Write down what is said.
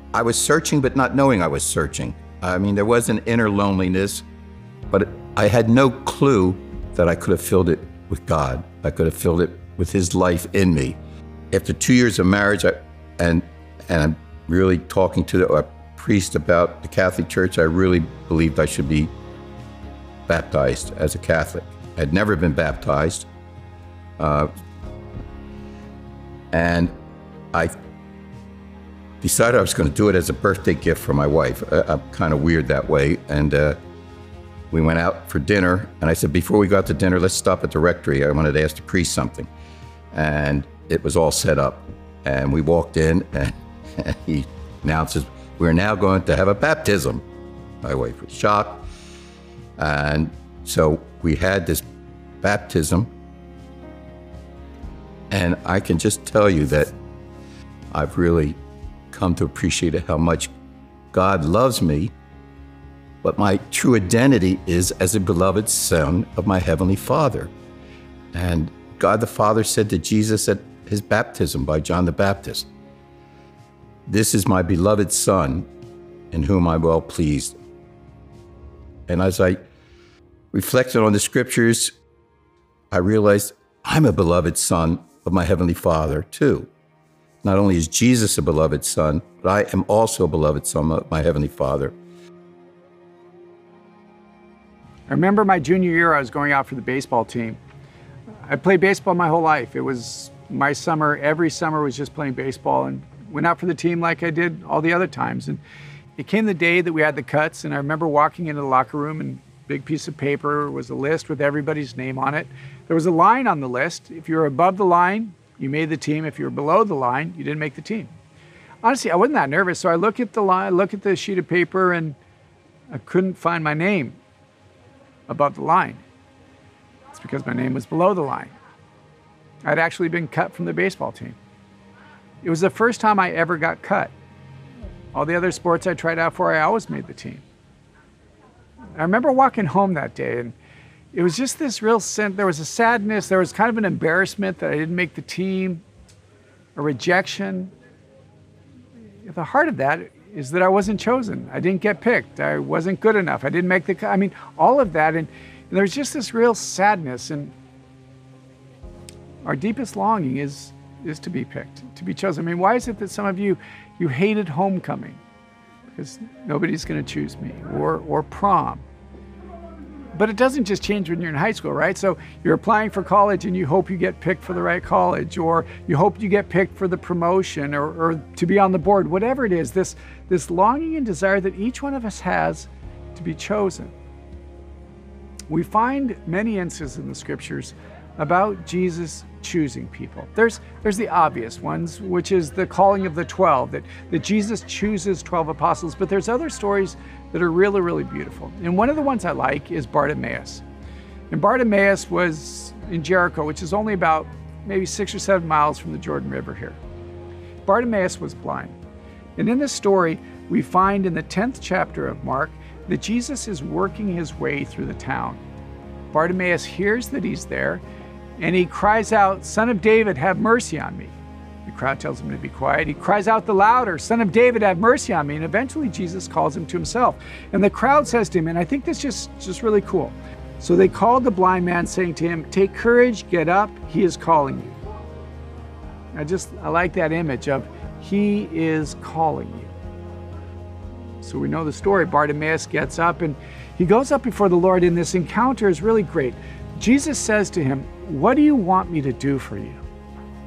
I was searching, but not knowing I was searching. I mean, there was an inner loneliness, but I had no clue that I could have filled it with God. I could have filled it with His life in me. After 2 years of marriage, and I'm really talking to a priest about the Catholic Church, I really believed I should be baptized as a Catholic. I'd never been baptized. And I decided I was going to do it as a birthday gift for my wife. I'm kind of weird that way. And we went out for dinner, and I said, before we got to dinner, let's stop at the rectory. I wanted to ask the priest something. And it was all set up. And we walked in, and he announces, we're now going to have a baptism. My wife was shocked. And so we had this baptism. And I can just tell you that I've really come to appreciate how much God loves me, but my true identity is as a beloved son of my Heavenly Father. And God the Father said to Jesus at his baptism by John the Baptist, "This is my beloved Son, in whom I'm well pleased." And as I reflected on the scriptures, I realized I'm a beloved son of my Heavenly Father too. Not only is Jesus a beloved son, but I am also a beloved son of my Heavenly Father. I remember my junior year, I was going out for the baseball team. I played baseball my whole life. It was my summer, every summer was just playing baseball, and went out for the team like I did all the other times. And it came the day that we had the cuts, and I remember walking into the locker room, and a big piece of paper was a list with everybody's name on it. There was a line on the list. If you were above the line, you made the team. If you were below the line, you didn't make the team. Honestly, I wasn't that nervous. So I look at the line, look at the sheet of paper, and I couldn't find my name above the line. It's because my name was below the line. I'd actually been cut from the baseball team. It was the first time I ever got cut. All the other sports I tried out for, I always made the team. I remember walking home that day, and it was just this real sense, there was a sadness, there was kind of an embarrassment that I didn't make the team, a rejection. At the heart of that is that I wasn't chosen. I didn't get picked. I wasn't good enough. I didn't make the, I mean, all of that. And there was just this real sadness. And our deepest longing is to be picked, to be chosen. I mean, why is it that some of you hated homecoming? Because nobody's going to choose me, or prom. But it doesn't just change when you're in high school, right? So you're applying for college and you hope you get picked for the right college, or you hope you get picked for the promotion, or to be on the board, whatever it is, this longing and desire that each one of us has to be chosen. We find many instances in the scriptures about Jesus choosing people. There's the obvious ones, which is the calling of the 12, that Jesus chooses 12 apostles, but there's other stories that are really, really beautiful. And one of the ones I like is Bartimaeus. And Bartimaeus was in Jericho, which is only about maybe 6 or 7 miles from the Jordan River here. Bartimaeus was blind. And in this story, we find in the 10th chapter of Mark that Jesus is working his way through the town. Bartimaeus hears that he's there, and he cries out, "Son of David, have mercy on me." The crowd tells him to be quiet. He cries out the louder, "Son of David, have mercy on me." And eventually Jesus calls him to himself. And the crowd says to him, and I think this is just really cool. So they called the blind man, saying to him, "Take courage, get up, he is calling you." I like that image of he is calling you. So we know the story. Bartimaeus gets up and he goes up before the Lord, and this encounter is really great. Jesus says to him, "What do you want me to do for you?"